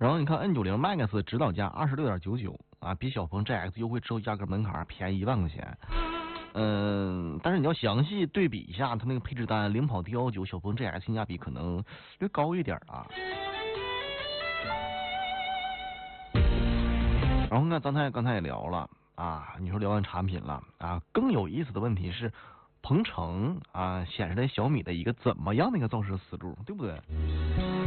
然后你看 N90 Max 指导价26.99啊，比小鹏 GX 优惠之后压根门槛便宜1万块钱。但是你要详细对比一下它那个配置单，领跑 D19，小鹏 GX 性价比可能略高一点啊。然后呢，刚才也聊了啊，你说聊完产品了啊，更有意思的问题是，鹏程啊显示了小米的一个怎么样的一个造车思路，对不对？